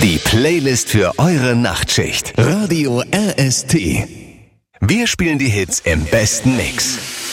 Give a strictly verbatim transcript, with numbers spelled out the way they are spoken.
Die Playlist für eure Nachtschicht. Radio R S T. Wir spielen die Hits im besten Mix.